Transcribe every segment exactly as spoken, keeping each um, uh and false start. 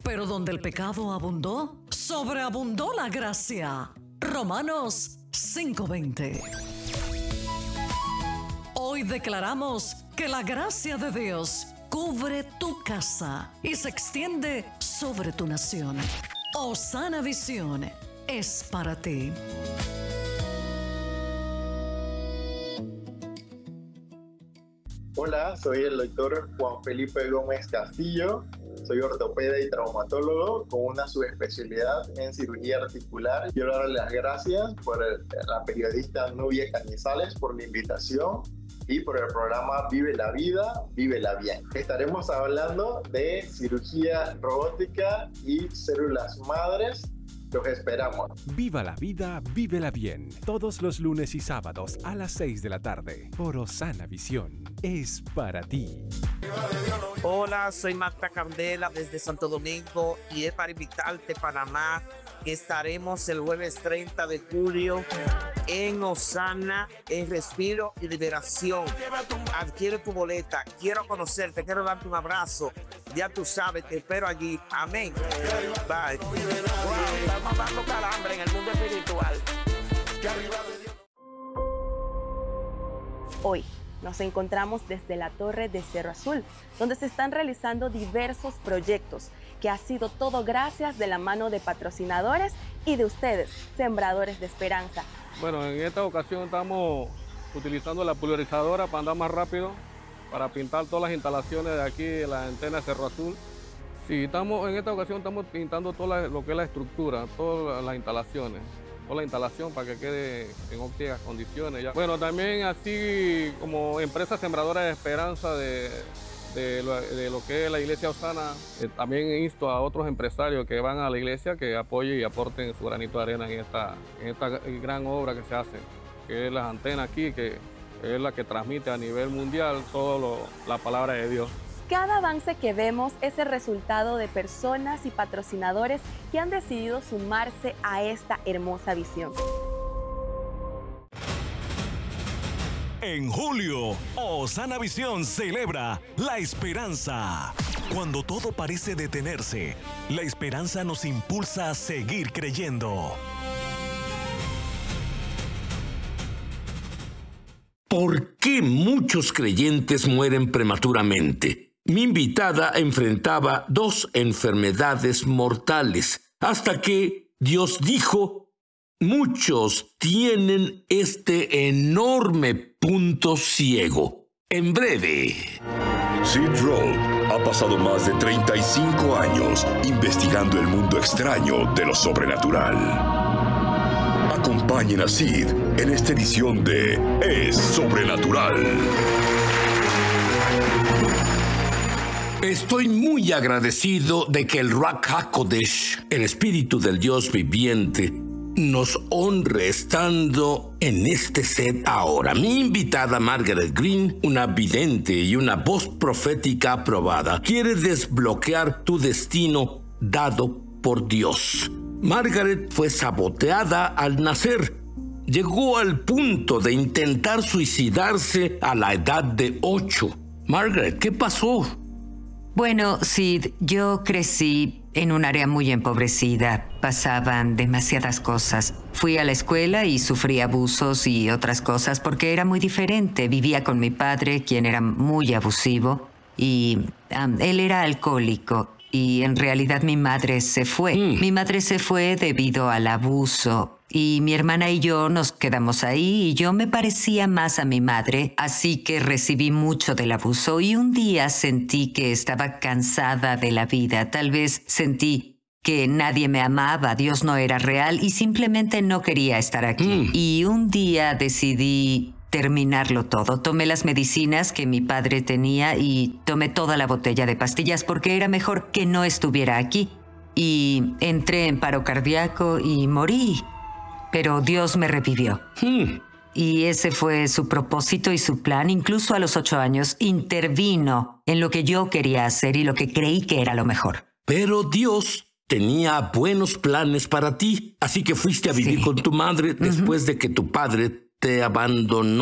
Pero donde el pecado abundó, sobreabundó la gracia. Romanos cinco veinte. Hoy declaramos que la gracia de Dios cubre tu casa y se extiende sobre tu nación. Osana Visión es para ti. Hola, soy el doctor Juan Felipe Gómez Castillo. Soy ortopeda y traumatólogo con una subespecialidad en cirugía articular. Quiero darle las gracias por el, la periodista Nubia Cañizales por la invitación y por el programa Vive la Vida, Vívela Bien. Estaremos hablando de cirugía robótica y células madres. Los esperamos. Viva la vida, vívela bien. Todos los lunes y sábados a las seis de la tarde por Osana Visión. Es para ti. Hola, soy Marta Candela desde Santo Domingo y es para invitarte a Panamá. Estaremos el jueves treinta de julio en Osana, en Respiro y Liberación. Adquiere tu boleta. Quiero conocerte, quiero darte un abrazo. Ya tú sabes, te espero allí. Amén. Bye. Wow, estamos dando calambre en el mundo espiritual. Hoy nos encontramos desde la Torre de Cerro Azul, donde se están realizando diversos proyectos, que ha sido todo gracias de la mano de patrocinadores y de ustedes, sembradores de esperanza. Bueno, en esta ocasión estamos utilizando la pulverizadora para andar más rápido, para pintar todas las instalaciones de aquí de la antena de Cerro Azul. Sí, estamos, en esta ocasión estamos pintando todo la, lo que es la estructura, todas las instalaciones, toda la instalación para que quede en óptimas condiciones. Ya. Bueno, también así como empresa sembradora de esperanza de, de, lo, de lo que es la iglesia Osana, eh, también insto a otros empresarios que van a la iglesia que apoyen y aporten su granito de arena en esta, en esta gran obra que se hace, que es las antenas aquí, que es la que transmite a nivel mundial toda la palabra de Dios. Cada avance que vemos es el resultado de personas y patrocinadores que han decidido sumarse a esta hermosa visión. En julio, Osana Visión celebra la esperanza. Cuando todo parece detenerse, la esperanza nos impulsa a seguir creyendo. ¿Por qué muchos creyentes mueren prematuramente? Mi invitada enfrentaba dos enfermedades mortales, hasta que Dios dijo, muchos tienen este enorme punto ciego. En breve. Sid Roth ha pasado más de treinta y cinco años investigando el mundo extraño de lo sobrenatural. Acompañen a Sid en esta edición de Es Sobrenatural. Estoy muy agradecido de que el Ruach HaKodesh, el Espíritu del Dios viviente, nos honre estando en este set ahora. Mi invitada Margaret Green, una vidente y una voz profética aprobada, quiere desbloquear tu destino dado por Dios. Margaret fue saboteada al nacer. Llegó al punto de intentar suicidarse a la edad de ocho. Margaret, ¿qué pasó? Bueno, Sid, yo crecí en un área muy empobrecida. Pasaban demasiadas cosas. Fui a la escuela y sufrí abusos y otras cosas porque era muy diferente. Vivía con mi padre, quien era muy abusivo, y um, él era alcohólico. Y en realidad mi madre se fue. Mm. Mi madre se fue debido al abuso. Y mi hermana y yo nos quedamos ahí y yo me parecía más a mi madre, así que recibí mucho del abuso y un día sentí que estaba cansada de la vida. Tal vez sentí que nadie me amaba, Dios no era real y simplemente no quería estar aquí. Mm. Y un día decidí terminarlo todo. Tomé las medicinas que mi padre tenía y tomé toda la botella de pastillas porque era mejor que no estuviera aquí. Y entré en paro cardíaco y morí. Pero Dios me revivió. Hmm. Y ese fue su propósito y su plan. Incluso a los ocho años intervino en lo que yo quería hacer y lo que creí que era lo mejor. Pero Dios tenía buenos planes para ti. Así que fuiste a vivir sí. con tu madre después uh-huh. de que tu padre te abandonó.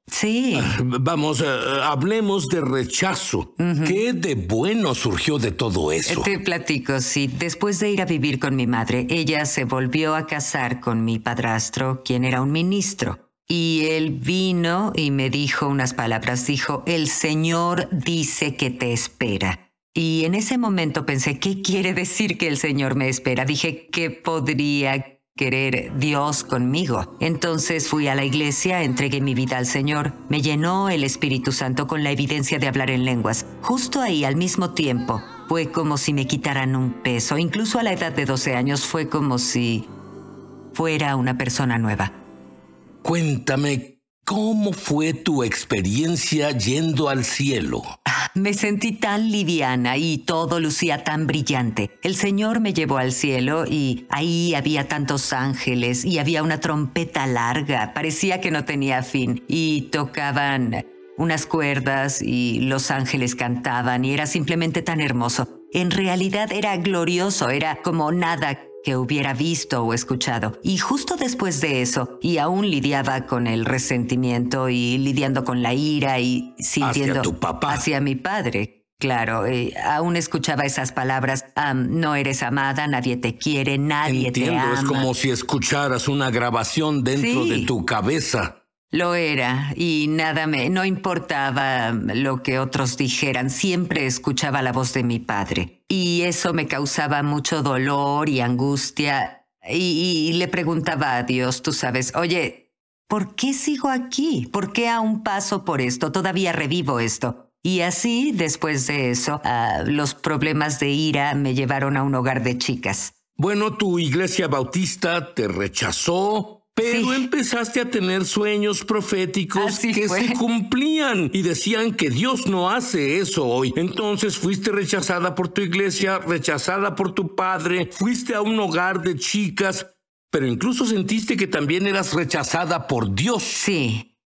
Sí. Vamos, uh, hablemos de rechazo. Uh-huh. ¿Qué de bueno surgió de todo eso? Te platico, sí. Después de ir a vivir con mi madre, ella se volvió a casar con mi padrastro, quien era un ministro. Y él vino y me dijo unas palabras. Dijo, el Señor dice que te espera. Y en ese momento pensé, ¿qué quiere decir que el Señor me espera? Dije, ¿qué podría querer Dios conmigo? Entonces fui a la iglesia, entregué mi vida al Señor. Me llenó el Espíritu Santo con la evidencia de hablar en lenguas. Justo ahí, al mismo tiempo, fue como si me quitaran un peso. Incluso a la edad de doce años fue como si fuera una persona nueva. Cuéntame, ¿cómo fue tu experiencia yendo al cielo? Me sentí tan liviana y todo lucía tan brillante. El Señor me llevó al cielo y ahí había tantos ángeles y había una trompeta larga. Parecía que no tenía fin. Y tocaban unas cuerdas y los ángeles cantaban y era simplemente tan hermoso. En realidad era glorioso, era como nada que hubiera visto o escuchado. Y justo después de eso, y aún lidiaba con el resentimiento y lidiando con la ira y sintiendo... ¿Hacia tu papá? Hacia mi padre, claro. Eh, aún escuchaba esas palabras, um, no eres amada, nadie te quiere, nadie Entiendo, te ama. es como si escucharas una grabación dentro Sí. de tu cabeza. Lo era, y nada me... No importaba lo que otros dijeran, siempre escuchaba la voz de mi padre. Y eso me causaba mucho dolor y angustia. Y, y le preguntaba a Dios, tú sabes, oye, ¿por qué sigo aquí? ¿Por qué aún paso por esto? Todavía revivo esto. Y así, después de eso, uh, los problemas de ira me llevaron a un hogar de chicas. Bueno, tu iglesia bautista te rechazó, pero Sí. empezaste a tener sueños proféticos Así que fue. se cumplían y decían que Dios no hace eso hoy. Entonces fuiste rechazada por tu iglesia, rechazada por tu padre, fuiste a un hogar de chicas, pero incluso sentiste que también eras rechazada por Dios. Sí.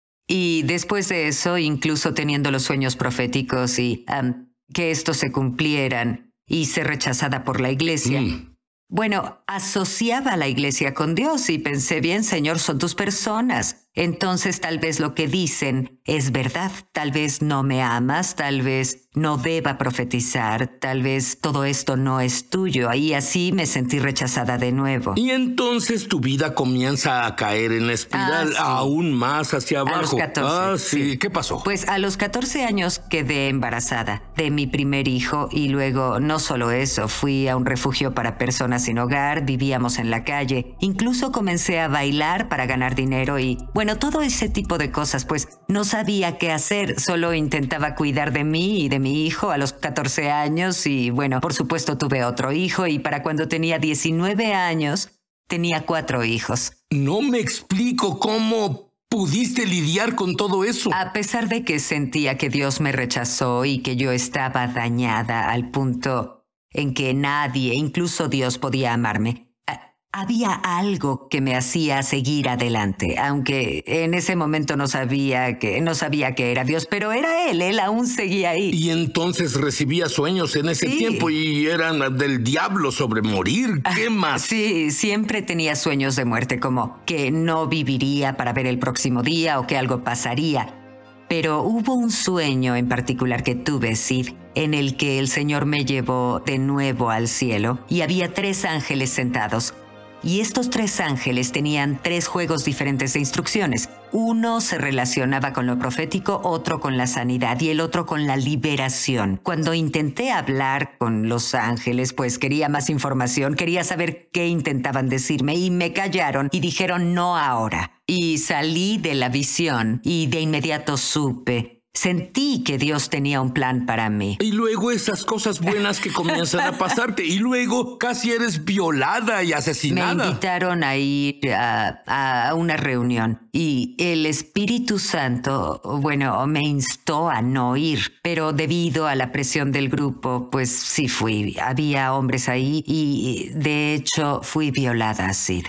Y después de eso, incluso teniendo los sueños proféticos y um, que estos se cumplieran, hice rechazada por la iglesia. Mm. Bueno, asociaba a la iglesia con Dios y pensé, bien, Señor, son tus personas. Entonces tal vez lo que dicen es verdad. Tal vez no me amas, tal vez no deba profetizar, tal vez todo esto no es tuyo. Y así me sentí rechazada de nuevo. Y entonces tu vida comienza a caer en la espiral, Ah, sí. aún más hacia abajo. A los catorce. Ah, sí. sí. ¿Qué pasó? Pues a los catorce años quedé embarazada de mi primer hijo y luego no solo eso, fui a un refugio para personas sin hogar, vivíamos en la calle, incluso comencé a bailar para ganar dinero y bueno, todo ese tipo de cosas, pues no sabía qué hacer, solo intentaba cuidar de mí y de mi hijo a los catorce años y bueno, por supuesto tuve otro hijo y para cuando tenía diecinueve años tenía cuatro hijos. No me explico cómo pudiste lidiar con todo eso. A pesar de que sentía que Dios me rechazó y que yo estaba dañada al punto en que nadie, incluso Dios, podía amarme, había algo que me hacía seguir adelante, aunque en ese momento no sabía que no sabía que era Dios, pero era Él, Él aún seguía ahí. Y entonces recibía sueños en ese Sí. tiempo y eran del diablo sobre morir. ¿Qué más? Sí, siempre tenía sueños de muerte, como que no viviría para ver el próximo día o que algo pasaría. Pero hubo un sueño en particular que tuve, Sid, en el que el Señor me llevó de nuevo al cielo y había tres ángeles sentados. Y estos tres ángeles tenían tres juegos diferentes de instrucciones. Uno se relacionaba con lo profético, otro con la sanidad y el otro con la liberación. Cuando intenté hablar con los ángeles, pues quería más información, quería saber qué intentaban decirme y me callaron y dijeron no ahora. Y salí de la visión y de inmediato supe. Sentí que Dios tenía un plan para mí. Y luego esas cosas buenas que comienzan a pasarte. Y luego casi eres violada y asesinada. Me invitaron a ir a, a una reunión y el Espíritu Santo, bueno, me instó a no ir. Pero debido a la presión del grupo, pues sí fui. Había hombres ahí y de hecho fui violada, Sid.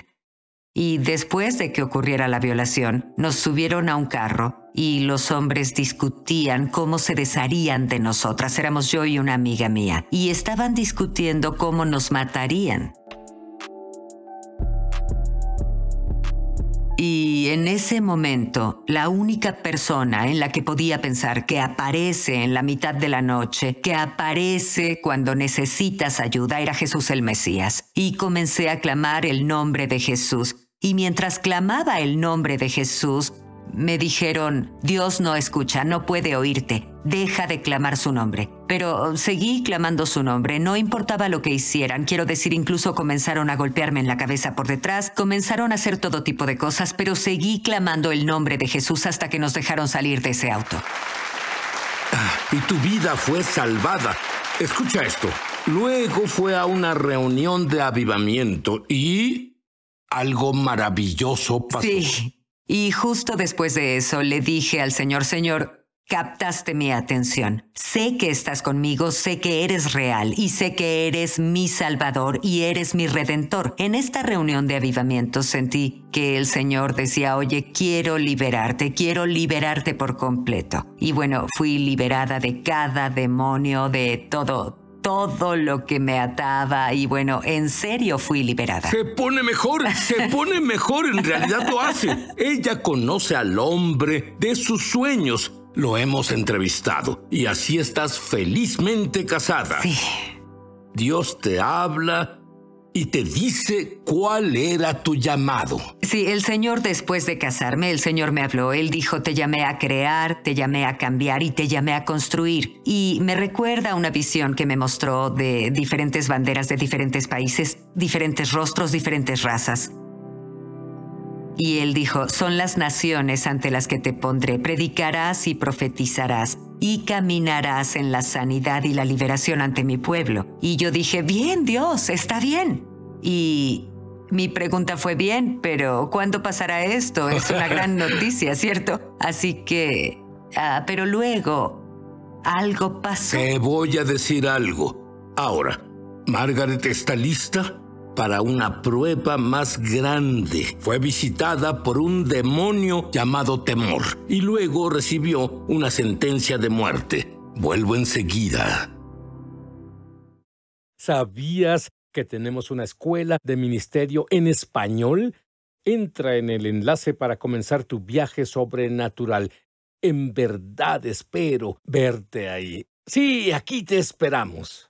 Y después de que ocurriera la violación, nos subieron a un carro y los hombres discutían cómo se desharían de nosotras. Éramos yo y una amiga mía. Y estaban discutiendo cómo nos matarían. Y en ese momento, la única persona en la que podía pensar que aparece en la mitad de la noche, que aparece cuando necesitas ayuda, era Jesús el Mesías. Y comencé a clamar el nombre de Jesús. Y mientras clamaba el nombre de Jesús, me dijeron, Dios no escucha, no puede oírte, deja de clamar su nombre. Pero seguí clamando su nombre, no importaba lo que hicieran. Quiero decir, incluso comenzaron a golpearme en la cabeza por detrás, comenzaron a hacer todo tipo de cosas, pero seguí clamando el nombre de Jesús hasta que nos dejaron salir de ese auto. Y tu vida fue salvada. Escucha esto. Luego fue a una reunión de avivamiento y algo maravilloso pasó. Sí. Y justo después de eso le dije al Señor, Señor, captaste mi atención. Sé que estás conmigo, sé que eres real y sé que eres mi Salvador y eres mi Redentor. En esta reunión de avivamiento sentí que el Señor decía, oye, quiero liberarte, quiero liberarte por completo. Y bueno, fui liberada de cada demonio, de todo, todo lo que me ataba y bueno, en serio fui liberada. Se pone mejor, se pone mejor, en realidad lo hace. Ella conoce al hombre de sus sueños. Lo hemos entrevistado y así estás felizmente casada. Sí. Dios te habla y te dice cuál era tu llamado. Sí, el Señor después de casarme, el Señor me habló. Él dijo, te llamé a crear, te llamé a cambiar y te llamé a construir. Y me recuerda una visión que me mostró de diferentes banderas de diferentes países, diferentes rostros, diferentes razas. Y Él dijo, son las naciones ante las que te pondré. Predicarás y profetizarás y caminarás en la sanidad y la liberación ante mi pueblo. Y yo dije, bien, Dios, está bien. Y mi pregunta fue, bien, pero ¿cuándo pasará esto? Es una gran noticia, ¿cierto? Así que, uh, pero luego, algo pasó. Te voy a decir algo. Ahora, Margaret está lista para una prueba más grande. Fue visitada por un demonio llamado temor y luego recibió una sentencia de muerte. Vuelvo enseguida. ¿Sabías que tenemos una escuela de ministerio en español? Entra en el enlace para comenzar tu viaje sobrenatural. En verdad espero verte ahí. Sí, aquí te esperamos.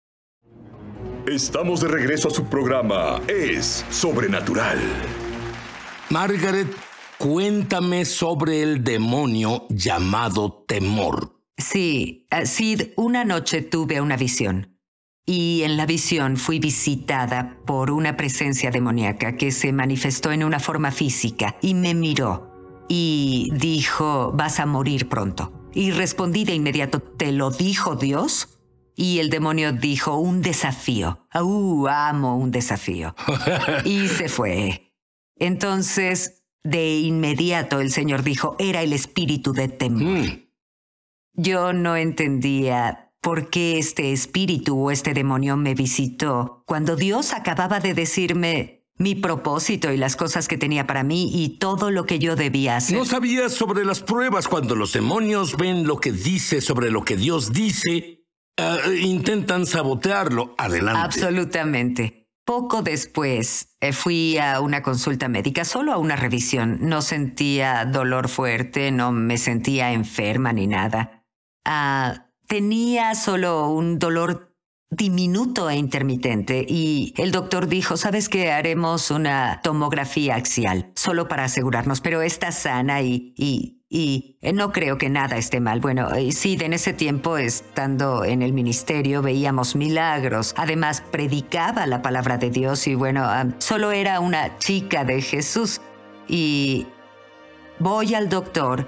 Estamos de regreso a su programa Es Sobrenatural. Margaret, cuéntame sobre el demonio llamado temor. Sí, Sid, una noche tuve una visión. Y en la visión fui visitada por una presencia demoníaca que se manifestó en una forma física y me miró y dijo, vas a morir pronto. Y respondí de inmediato, ¿te lo dijo Dios? Y el demonio dijo, un desafío. ¡Uh, amo un desafío! Y se fue. Entonces, de inmediato el Señor dijo, era el espíritu de temor. Mm. Yo no entendía por qué este espíritu o este demonio me visitó cuando Dios acababa de decirme mi propósito y las cosas que tenía para mí y todo lo que yo debía hacer. ¿No sabías sobre las pruebas cuando los demonios ven lo que dice sobre lo que Dios dice? Uh, intentan sabotearlo. Adelante. Absolutamente. Poco después eh, fui a una consulta médica, solo a una revisión. No sentía dolor fuerte, no me sentía enferma ni nada. Uh, tenía solo un dolor diminuto e intermitente y el doctor dijo, ¿sabes qué? Haremos una tomografía axial, solo para asegurarnos, pero está sana y... y Y no creo que nada esté mal. Bueno, sí, en ese tiempo, estando en el ministerio, veíamos milagros. Además, predicaba la palabra de Dios y bueno, um, solo era una chica de Jesús. Y voy al doctor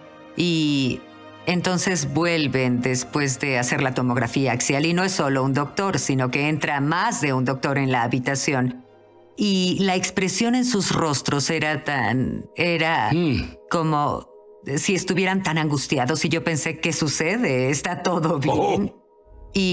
y entonces vuelven después de hacer la tomografía axial. Y no es solo un doctor, sino que entra más de un doctor en la habitación. Y la expresión en sus rostros era tan... era mm. como... si estuvieran tan angustiados y yo pensé, ¿qué sucede? ¿Está todo bien? Oh,